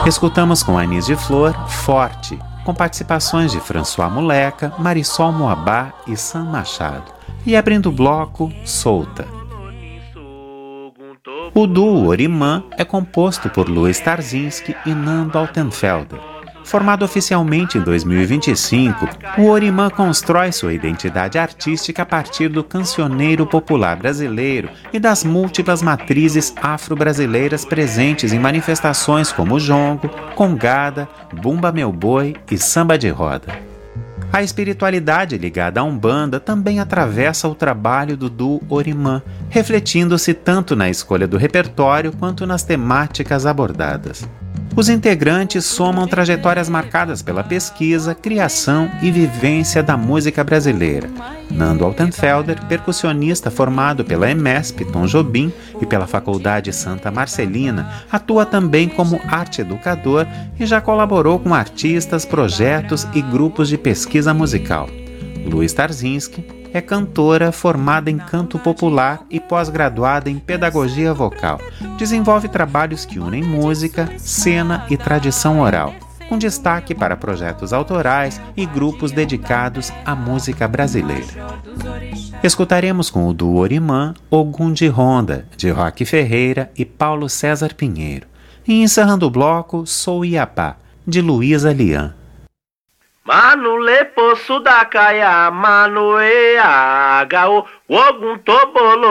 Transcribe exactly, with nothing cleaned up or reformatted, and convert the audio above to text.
Escutamos com Anis de Flor, Forte, com participações de François Moleca, Marisol Moabá e Sam Machado. E abrindo o bloco, Solta. O duo Orimã é composto por Luiz Tarzinski e Nando Altenfelder. Formado oficialmente em dois mil e vinte e cinco, o Orimã constrói sua identidade artística a partir do cancioneiro popular brasileiro e das múltiplas matrizes afro-brasileiras presentes em manifestações como jongo, congada, bumba meu boi e samba de roda. A espiritualidade ligada à Umbanda também atravessa o trabalho do duo Orimã, refletindo-se tanto na escolha do repertório quanto nas temáticas abordadas. Os integrantes somam trajetórias marcadas pela pesquisa, criação e vivência da música brasileira. Nando Altenfelder, percussionista formado pela EMESP Tom Jobim e pela Faculdade Santa Marcelina, atua também como arte-educador e já colaborou com artistas, projetos e grupos de pesquisa musical. Luiz Tarzinski é cantora formada em canto popular e pós-graduada em pedagogia vocal. Desenvolve trabalhos que unem música, cena e tradição oral, com destaque para projetos autorais e grupos dedicados à música brasileira. Escutaremos com o duo Orimã, Ogum de Ronda, de Roque Ferreira e Paulo César Pinheiro. E encerrando o bloco, Sou Iapá, de Luísa Lian. Manu le poço da caia, manu e a gao, ogum tobolo.